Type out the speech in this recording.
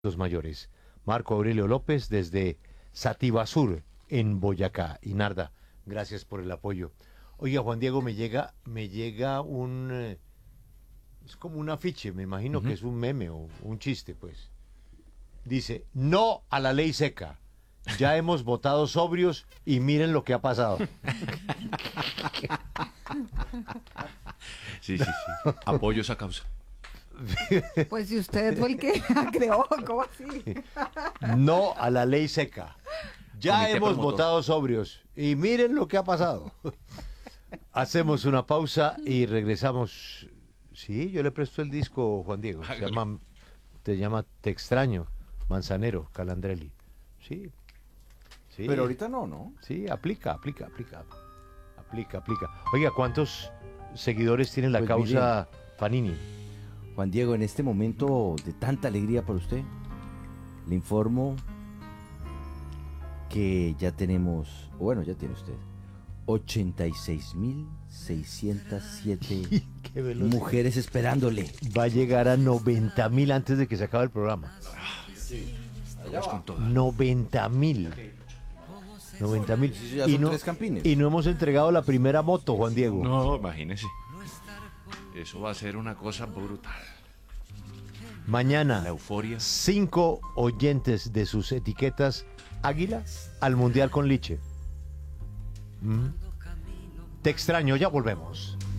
mayores. Marco Aurelio López desde Sativa Sur, en Boyacá. Y Narda, gracias por el apoyo. Oiga, Juan Diego, me llega es como un afiche, me imagino que es un meme o un chiste, pues. Dice, no a la ley seca. Ya hemos votado sobrios y miren lo que ha pasado. Sí. Apoyo esa causa. Pues si usted fue el que la creó, ¿cómo así? No a la ley seca. Ya Comité hemos promotor. votado sobrios y miren lo que ha pasado. Hacemos una pausa y regresamos. Sí, yo le presto el disco, Juan Diego. Se llama Te extraño, Manzanero, Calandrelli. Sí. Pero ahorita no. Sí, aplica. Oiga, ¿cuántos seguidores tiene la Pues causa Panini? Juan Diego, en este momento de tanta alegría para usted, le informo que ya tenemos, ya tiene usted, 86.607 Qué velocidad. mujeres esperándole. Va a llegar a 90.000 antes de que se acabe el programa. Vamos con toda. 90.000. 90.000. Sí, ya son 3 campines. Y no hemos entregado la primera moto, Juan Diego. No, imagínese. Eso va a ser una cosa brutal. Mañana, La euforia. 5 oyentes de sus etiquetas Águila al Mundial con Liche. Te extraño, ya volvemos.